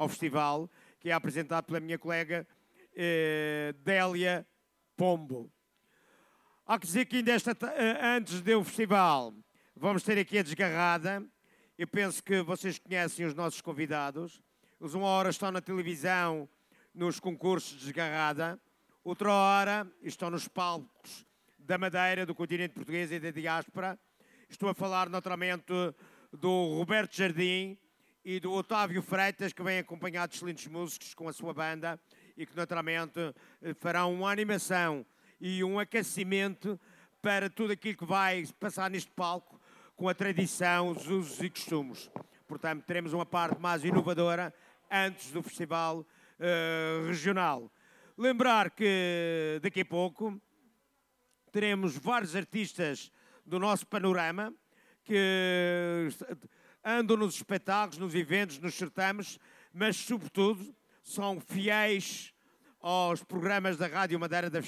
ao festival, que é apresentado pela minha colega Délia Pombo. Há que dizer que ainda antes do festival vamos ter aqui a Desgarrada. Eu penso que vocês conhecem os nossos convidados. Eles uma hora estão na televisão nos concursos de Desgarrada, outra hora estão nos palcos da Madeira, do continente português e da diáspora. Estou a falar naturalmente do Roberto Jardim e do Otávio Freitas, que vêm acompanhados de excelentes músicos com a sua banda e que naturalmente farão uma animação e um aquecimento para tudo aquilo que vai passar neste palco com a tradição, os usos e costumes. Portanto, teremos uma parte mais inovadora antes do festival regional. Lembrar que daqui a pouco teremos vários artistas do nosso panorama que andam nos espetáculos, nos eventos, nos certames, mas sobretudo são fiéis aos programas da Rádio Madeira, da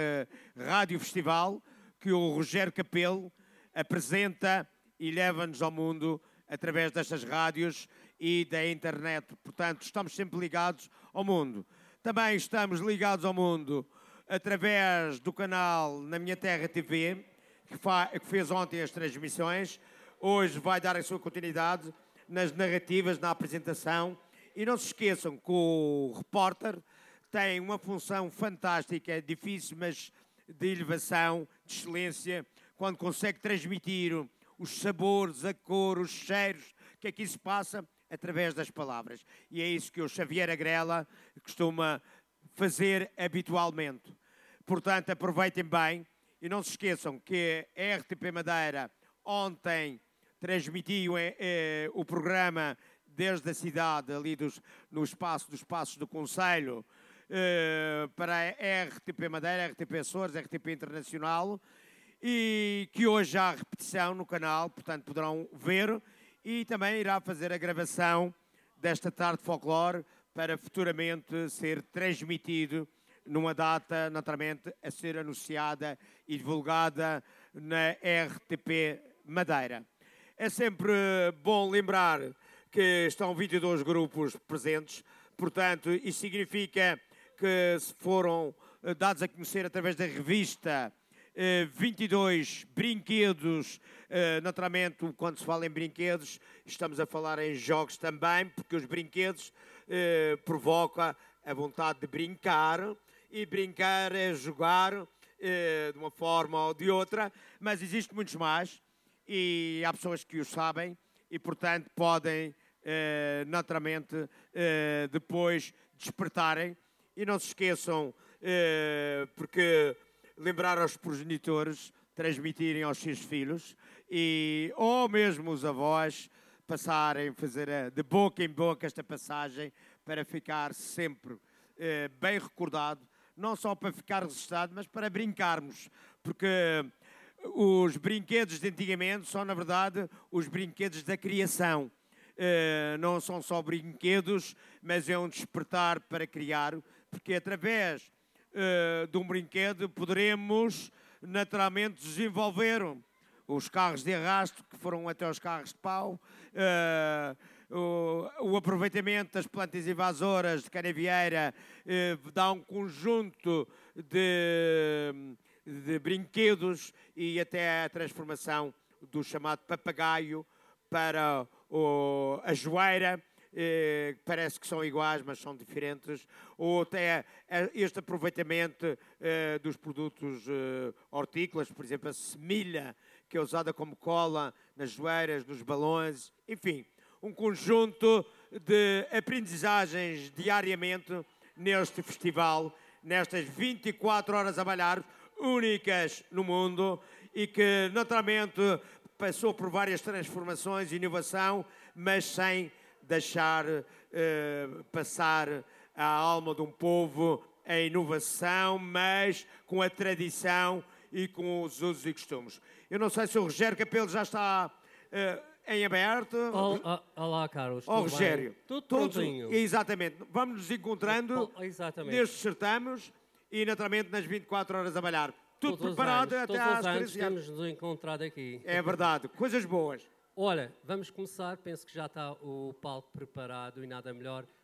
Rádio Festival, que o Rogério Capelo apresenta e leva-nos ao mundo através destas rádios e da internet. Portanto, estamos sempre ligados ao mundo. Também estamos ligados ao mundo através do canal Na Minha Terra TV, que fez ontem as transmissões. Hoje vai dar a sua continuidade nas narrativas, na apresentação. E não se esqueçam que o repórter tem uma função fantástica, difícil, mas de elevação, de excelência, quando consegue transmitir os sabores, a cor, os cheiros, que aqui se passa através das palavras. E é isso que o Xavier Agrela costuma fazer habitualmente. Portanto, aproveitem bem e não se esqueçam que a RTP Madeira ontem transmitiu o programa desde a cidade, ali no espaço dos Passos do Conselho, para a RTP Madeira, RTP Açores, RTP Internacional, e que hoje há repetição no canal, portanto poderão ver, e também irá fazer a gravação desta tarde de folclore para futuramente ser transmitido numa data, naturalmente, a ser anunciada e divulgada na RTP Madeira. É sempre bom lembrar que estão 22 grupos presentes, portanto, isso significa que se foram dados a conhecer através da revista 22 brinquedos. Naturalmente, quando se fala em brinquedos, estamos a falar em jogos também, porque os brinquedos provocam a vontade de brincar, e brincar é jogar de uma forma ou de outra, mas existem muitos mais, e há pessoas que o sabem, e portanto podem naturalmente depois despertarem. E não se esqueçam, porque lembrar aos progenitores transmitirem aos seus filhos, ou mesmo os avós passarem, fazer de boca em boca esta passagem para ficar sempre bem recordado, não só para ficar registado, mas para brincarmos, porque os brinquedos de antigamente são, na verdade, os brinquedos da criação. Não são só brinquedos, mas é um despertar para criar, porque através de um brinquedo poderemos naturalmente desenvolver os carros de arrasto, que foram até os carros de pau, o aproveitamento das plantas invasoras de canavieira, dá um conjunto de brinquedos, e até a transformação do chamado papagaio para a joeira, parece que são iguais, mas são diferentes, ou até este aproveitamento dos produtos hortícolas, por exemplo, a semilha, que é usada como cola nas joeiras, nos balões, enfim, um conjunto de aprendizagens diariamente neste festival, nestas 24 horas a bailar, únicas no mundo, e que naturalmente passou por várias transformações e inovação, mas sem deixar passar a alma de um povo a inovação, mas com a tradição e com os usos e costumes. Eu não sei se o Rogério Capelo já está em aberto. Olá, Carlos. Rogério. Tudo prontinho. Exatamente. Vamos nos encontrando nestes certames e naturalmente nas 24 horas a balhar. Tudo preparado até às 13 horas. Temos nos encontrado aqui. É verdade. Coisas boas. Olha, vamos começar. Penso que já está o palco preparado, e nada melhor